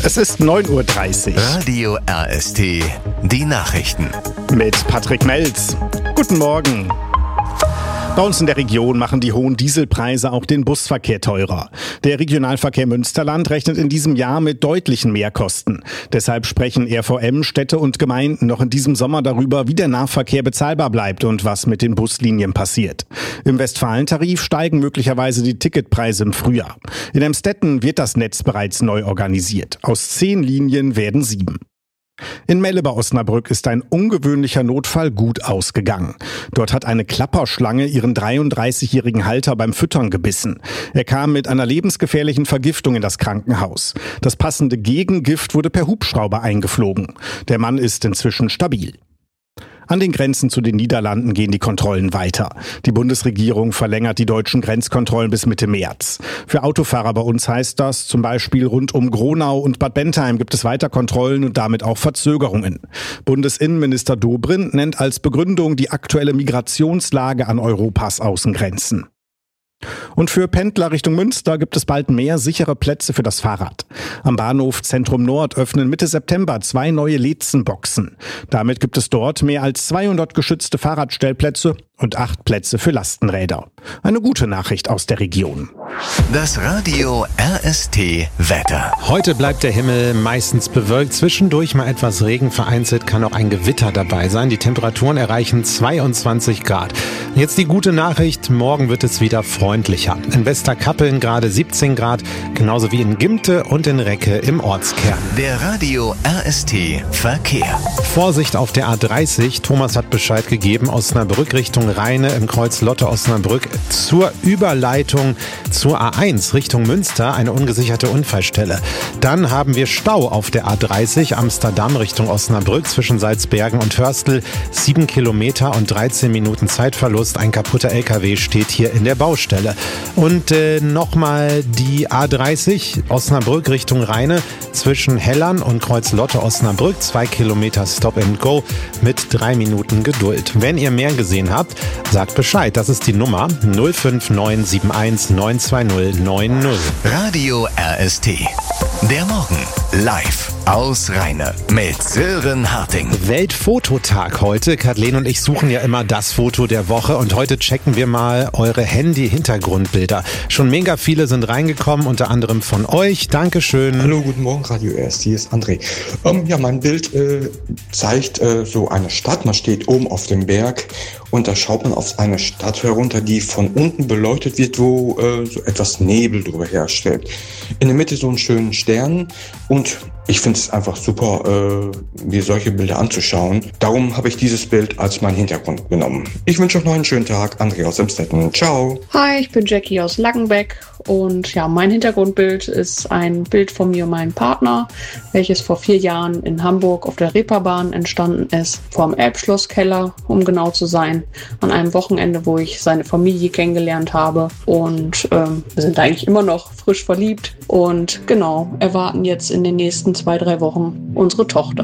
Es ist 9:30 Uhr. Radio RST, die Nachrichten. Mit Patrick Melz. Guten Morgen. Bei uns in der Region machen die hohen Dieselpreise auch den Busverkehr teurer. Der Regionalverkehr Münsterland rechnet in diesem Jahr mit deutlichen Mehrkosten. Deshalb sprechen RVM, Städte und Gemeinden noch in diesem Sommer darüber, wie der Nahverkehr bezahlbar bleibt und was mit den Buslinien passiert. Im Westfalentarif steigen möglicherweise die Ticketpreise im Frühjahr. In Emstetten wird das Netz bereits neu organisiert. Aus 10 Linien werden 7. In Melle bei Osnabrück ist ein ungewöhnlicher Notfall gut ausgegangen. Dort hat eine Klapperschlange ihren 33-jährigen Halter beim Füttern gebissen. Er kam mit einer lebensgefährlichen Vergiftung in das Krankenhaus. Das passende Gegengift wurde per Hubschrauber eingeflogen. Der Mann ist inzwischen stabil. An den Grenzen zu den Niederlanden gehen die Kontrollen weiter. Die Bundesregierung verlängert die deutschen Grenzkontrollen bis Mitte März. Für Autofahrer bei uns heißt das, zum Beispiel rund um Gronau und Bad Bentheim gibt es weiter Kontrollen und damit auch Verzögerungen. Bundesinnenminister Dobrindt nennt als Begründung die aktuelle Migrationslage an Europas Außengrenzen. Und für Pendler Richtung Münster gibt es bald mehr sichere Plätze für das Fahrrad. Am Bahnhof Zentrum Nord öffnen Mitte September 2 neue Lezenboxen. Damit gibt es dort mehr als 200 geschützte Fahrradstellplätze und 8 Plätze für Lastenräder. Eine gute Nachricht aus der Region. Das Radio RST Wetter. Heute bleibt der Himmel meistens bewölkt, zwischendurch mal etwas Regen, vereinzelt kann auch ein Gewitter dabei sein. Die Temperaturen erreichen 22 Grad. Jetzt die gute Nachricht, morgen wird es wieder freundlicher. In Westerkappeln gerade 17 Grad, genauso wie in Gimte und in Recke im Ortskern. Der Radio RST Verkehr. Vorsicht auf der A30, Thomas hat Bescheid gegeben, Osnabrück Richtung Rheine im Kreuz Lotte-Osnabrück zur Überleitung zur A1 Richtung Münster, eine ungesicherte Unfallstelle. Dann haben wir Stau auf der A30 Amsterdam Richtung Osnabrück zwischen Salzbergen und Hörstel. 7 Kilometer und 13 Minuten Zeitverlust. Ein kaputter LKW steht hier in der Baustelle. Und nochmal die A30 Osnabrück Richtung Rheine zwischen Hellern und Kreuz Lotte-Osnabrück. 2 Kilometer Stop and Go mit 3 Minuten Geduld. Wenn ihr mehr gesehen habt, sagt Bescheid. Das ist die Nummer 05971 92090. Radio RST. Der Morgen live aus Rheine mit Sören Harting. Weltfototag heute. Kathleen und ich suchen ja immer das Foto der Woche und heute checken wir mal eure Handy-Hintergrundbilder. Schon mega viele sind reingekommen, unter anderem von euch. Dankeschön. Hallo, guten Morgen, Radio RST, hier ist André. Mein Bild zeigt so eine Stadt. Man steht oben auf dem Berg und da schaut man auf eine Stadt herunter, die von unten beleuchtet wird, wo so etwas Nebel drüber herstellt. In der Mitte so einen schönen Stern und ich finde es einfach super, mir solche Bilder anzuschauen. Darum habe ich dieses Bild als meinen Hintergrund genommen. Ich wünsche euch noch einen schönen Tag. André aus Emstetten. Ciao. Hi, ich bin Jackie aus Lackenbeck und ja, mein Hintergrundbild ist ein Bild von mir und meinem Partner, welches vor 4 Jahren in Hamburg auf der Reeperbahn entstanden ist, vorm Elbschlosskeller, um genau zu sein, an einem Wochenende, wo ich seine Familie kennengelernt habe und wir sind eigentlich immer noch frisch verliebt und genau, erwarten jetzt in den nächsten 2-3 Wochen unsere Tochter.